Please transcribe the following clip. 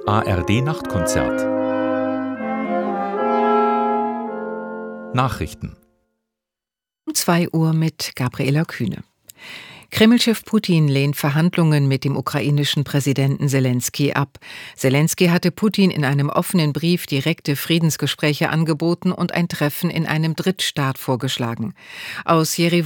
ARD-Nachtkonzert. Nachrichten. Um 2 Uhr mit Gabriela Kühne. Kreml-Chef Putin lehnt Verhandlungen mit dem ukrainischen Präsidenten Selenskyj ab. Selenskyj hatte Putin in einem offenen Brief direkte Friedensgespräche angeboten und ein Treffen in einem Drittstaat vorgeschlagen. Aus